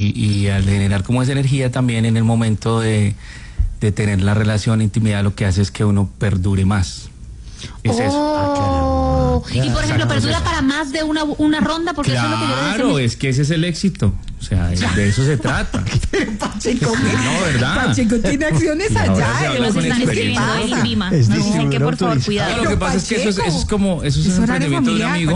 y al generar como esa energía también en el momento de tener la relación, intimidad, lo que hace es que uno perdure más. Es eso. Y por ejemplo, perdura para más de una ronda, porque eso es lo que yo le decía. Claro, es que ese es el éxito. O sea, de eso se trata. Pacheco, no, ¿verdad? Pacheco tiene acciones allá. Nos están escribiendo el Vima. Nos dicen que por favor, cuidado. No, lo que pasa es que eso es un emprendimiento de un amigo.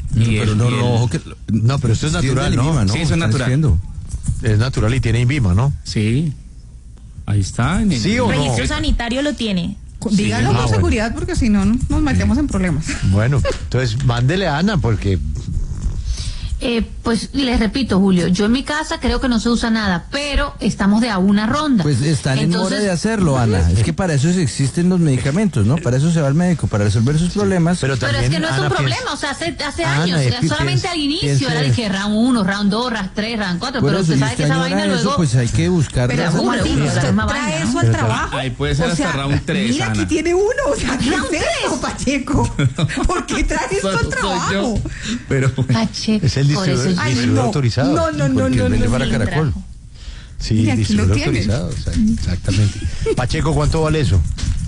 No, pero esto es natural, ¿no? Sí, eso es natural. Es natural y tiene INVIMA, ¿no? Sí. Ahí está. ¿Sí o no? Registro sanitario lo tiene. Dígalo con seguridad, porque si no nos metemos en problemas. Bueno, entonces mándele a Ana, porque... Pues les repito, Julio, yo en mi casa creo que no se usa nada, pero estamos de a una ronda. Pues están en hora de hacerlo, Ana. Es que para eso existen los medicamentos, ¿no? Para eso se va al médico, para resolver sus problemas. Pero es que no es un problema, o sea, hace años, solamente al inicio era de que round 1, round 2, round 3, round 4, pero usted sabe que esa vaina luego... Pues hay que buscar... Pero usted trae eso al trabajo. Ahí puede ser hasta round 3, mira, aquí tiene uno, o sea, ¿qué es eso, Pacheco? ¿Por qué trae esto al trabajo? Pero... Pacheco. Es el distribuidor autorizado. No. Vende para Caracol. Sí, distribuidor autorizado. Exactamente. Pacheco, ¿cuánto vale eso?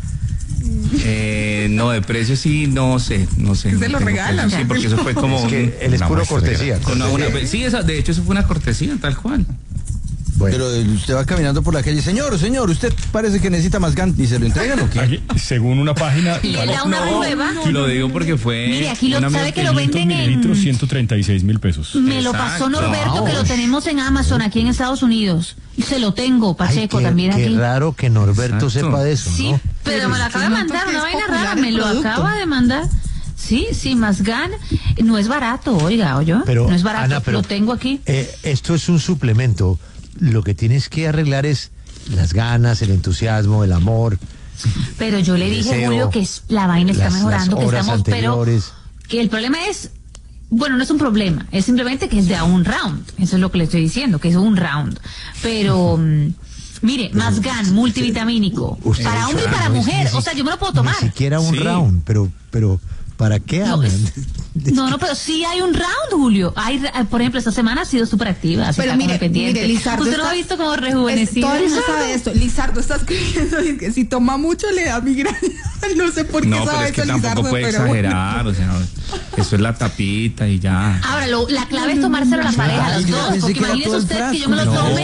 No, de precio sí, no sé. Se lo regalan. Sí, porque eso fue como... Es que él es puro cortesía. Sí, de hecho eso fue una cortesía, tal cual. Bueno. Pero usted va caminando por la calle, señor, usted parece que necesita más GAN, ¿y se lo entregan o qué? Aquí, según una página... ¿Y le da una prueba? Lo digo porque fue... Mire, aquí sabe que lo venden en... mililitros, 136.000 pesos. Me lo pasó Norberto, que lo tenemos en Amazon, aquí en Estados Unidos. Y se lo tengo, Pacheco, también aquí. Qué raro que Norberto sepa de eso, ¿no? Sí, pero me lo acaba de mandar, una vaina rara, me lo acaba de mandar. Sí, más GAN, no es barato, oiga, Pero, no es barato, Ana, pero, lo tengo aquí. Esto es un suplemento. Lo que tienes que arreglar es las ganas, el entusiasmo, el amor. Pero yo le dije, Julio, que la vaina está mejorando, que estamos, anteriores. pero que el problema es, bueno, no es un problema, es simplemente que es de a un round. Eso es lo que le estoy diciendo, que es un round. Pero mire, más GAN, multivitamínico, para hombre y para mujer, o sea, yo me lo puedo tomar. Ni siquiera un round, pero ¿para qué hablan? No, pero sí hay un round, Julio. Por ejemplo, esta semana ha sido súper activa. Pero mire, Lizardo, usted no ha visto como rejuvenecido. Todo el mundo sabe esto. Lizardo está escribiendo que si toma mucho le da migraña. No sé por qué sabe pero es que tampoco puede exagerar, o sea, eso es la tapita y ya. Ahora, la clave es tomárselo a la pareja, los dos, porque imagínese usted que yo me lo tome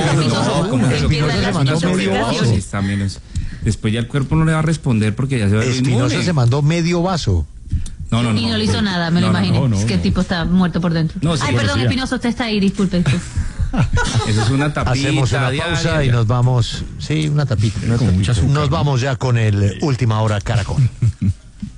y después ya el cuerpo no le va a responder porque ya se va a Espinosa se mandó medio vaso. No. Y no le hizo nada, me lo imagino. Es que el tipo está muerto por dentro. Ay, perdón, Espinosa, usted está ahí, disculpe. Eso es una tapita. Hacemos una pausa y nos vamos. Sí, una tapita. Nos vamos ya con el Última Hora Caracol.